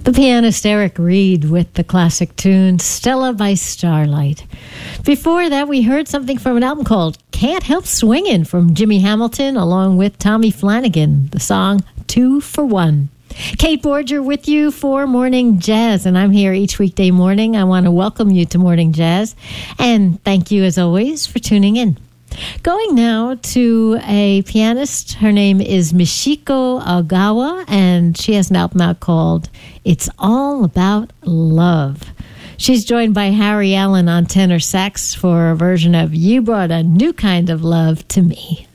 The pianist Eric Reed with the classic tune Stella by Starlight. Before that, we heard something from an album called Can't Help Swingin' from Jimmy Hamilton along with Tommy Flanagan, the song 2 for 1. Kate Borger with you for Morning Jazz, and I'm here each weekday morning. I want to welcome you to Morning Jazz, and thank you as always for tuning in. Going now to a pianist. Her name is Michiko Ogawa, and she has an album out called It's All About Love. She's joined by Harry Allen on tenor sax for a version of You Brought a New Kind of Love to Me.